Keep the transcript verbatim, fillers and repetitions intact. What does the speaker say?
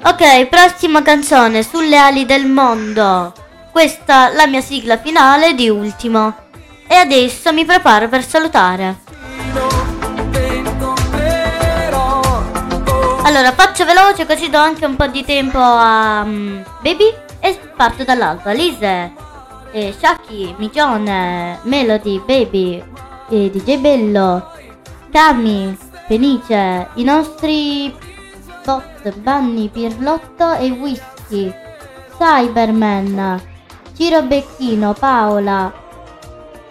Ok, prossima canzone, Sulle ali del mondo. Questa la mia sigla finale di Ultimo. E adesso mi preparo per salutare. Allora faccio veloce così do anche un po' di tempo a um, Baby e parto dall'alto. Lise, eh, Shaki, Migione, Melody, Baby, eh, D J Bello, Cami, Fenice, i nostri bot, Bunny, Pirlotto e Whisky, Cyberman, Ciro Becchino, Paola,